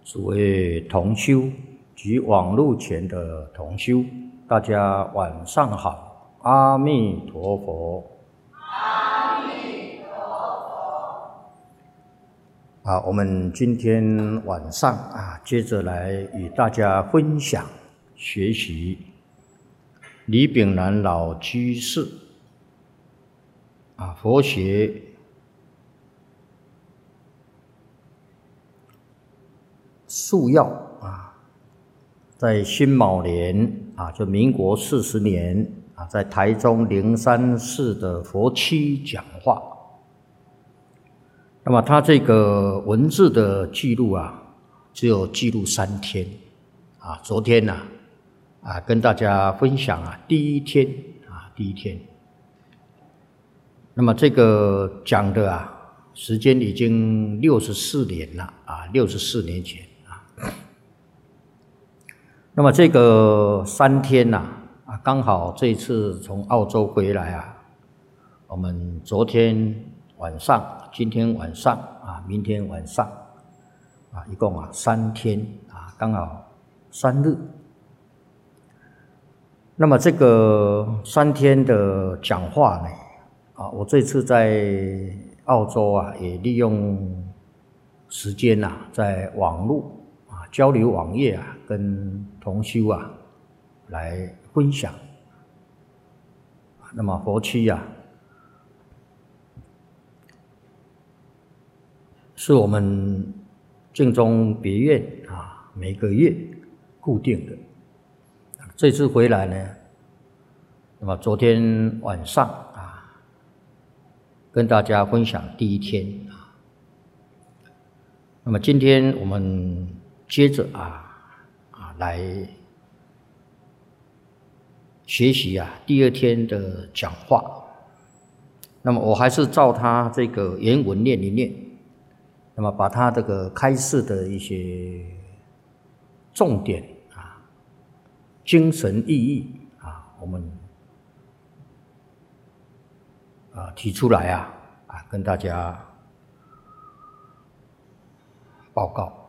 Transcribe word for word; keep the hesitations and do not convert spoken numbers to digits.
诸位同修及网络前的同修，大家晚上好，阿弥陀佛。 阿弥陀佛。 啊，我们今天晚上啊，接着来与大家分享学习李炳南老居士啊佛学束要啊，在辛卯年啊，就民国四十年啊，在台中灵山寺的佛七讲话。那么他这个文字的记录啊，只有记录三天啊。昨天呢 啊, 啊，跟大家分享啊，第一天啊，第一天。那么这个讲的啊，时间已经六十四年了啊，六十四年前。那么这个三天呐、啊，啊，刚好这次从澳洲回来啊，我们昨天晚上、今天晚上啊、明天晚上啊，一共啊三天啊，刚好三日。那么这个三天的讲话呢，啊，我这次在澳洲啊，也利用时间呐、啊，在网络啊交流网页啊，跟同修啊来分享。那么佛七啊，是我们净宗别院啊每个月固定的。这次回来呢，那么昨天晚上啊，跟大家分享第一天啊。那么今天我们接着啊啊来学习啊第二天的讲话。那么我还是照他这个原文念一念，那么把他这个开示的一些重点啊、精神意义啊，我们啊提出来啊啊跟大家报告。